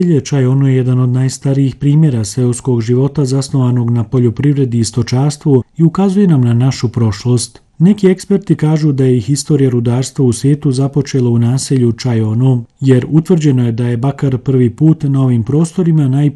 Čajono je jedan od najstarijih primjera seoskog života zasnovanog na poljoprivredi i stočarstvu i ukazuje nam na našu prošlost. Neki eksperti kažu da je historija rudarstva u svijetu započela u naselju Čajono, jer utvrđeno je da je bakar prvi put na ovim prostorima